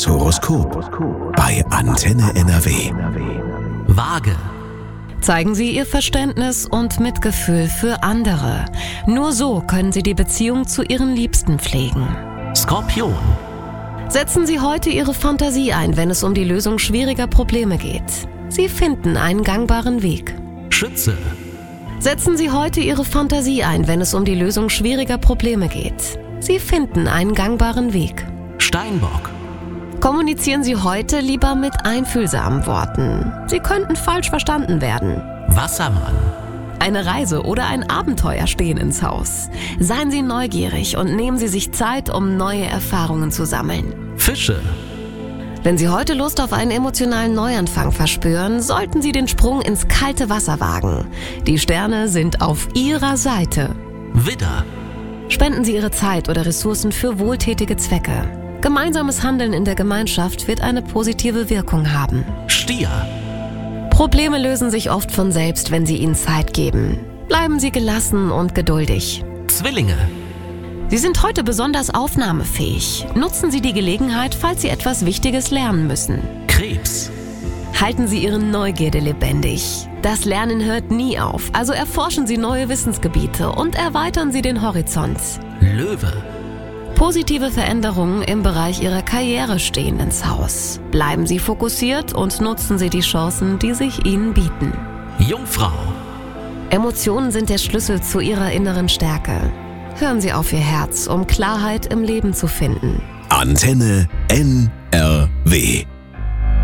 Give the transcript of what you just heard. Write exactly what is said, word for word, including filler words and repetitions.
Das Horoskop bei Antenne N R W. Waage. Zeigen Sie Ihr Verständnis und Mitgefühl für andere. Nur so können Sie die Beziehung zu Ihren Liebsten pflegen. Skorpion. Setzen Sie heute Ihre Fantasie ein, wenn es um die Lösung schwieriger Probleme geht. Sie finden einen gangbaren Weg. Schütze. Setzen Sie heute Ihre Fantasie ein, wenn es um die Lösung schwieriger Probleme geht. Sie finden einen gangbaren Weg. Steinbock. Kommunizieren Sie heute lieber mit einfühlsamen Worten. Sie könnten falsch verstanden werden. Wassermann. Eine Reise oder ein Abenteuer stehen ins Haus. Seien Sie neugierig und nehmen Sie sich Zeit, um neue Erfahrungen zu sammeln. Fische. Wenn Sie heute Lust auf einen emotionalen Neuanfang verspüren, sollten Sie den Sprung ins kalte Wasser wagen. Die Sterne sind auf Ihrer Seite. Widder. Spenden Sie Ihre Zeit oder Ressourcen für wohltätige Zwecke. Gemeinsames Handeln in der Gemeinschaft wird eine positive Wirkung haben. Stier. Probleme lösen sich oft von selbst, wenn Sie ihnen Zeit geben. Bleiben Sie gelassen und geduldig. Zwillinge. Sie sind heute besonders aufnahmefähig. Nutzen Sie die Gelegenheit, falls Sie etwas Wichtiges lernen müssen. Krebs. Halten Sie Ihre Neugierde lebendig. Das Lernen hört nie auf, also erforschen Sie neue Wissensgebiete und erweitern Sie den Horizont. Löwe. Positive Veränderungen im Bereich Ihrer Karriere stehen ins Haus. Bleiben Sie fokussiert und nutzen Sie die Chancen, die sich Ihnen bieten. Jungfrau. Emotionen sind der Schlüssel zu Ihrer inneren Stärke. Hören Sie auf Ihr Herz, um Klarheit im Leben zu finden. Antenne N R W.